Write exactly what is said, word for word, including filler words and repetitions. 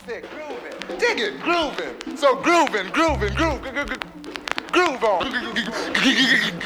said grooving. Dig it, grooving. So grooving, grooving, groove, groove, groove on.